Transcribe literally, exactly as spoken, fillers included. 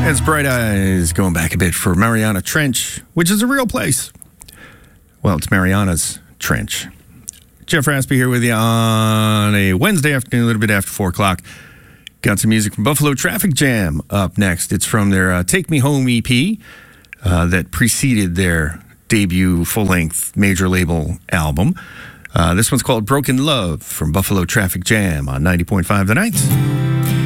It's Bright Eyes, going back a bit for Mariana Trench, which is a real place. Well, it's Mariana's Trench. Jeff Raspy here with you on a Wednesday afternoon, a little bit after four o'clock. Got some music from Buffalo Traffic Jam up next. It's from their uh, Take Me Home E P uh, that preceded their debut full-length major label album. Uh, this one's called Broken Love from Buffalo Traffic Jam on ninety point five The Night.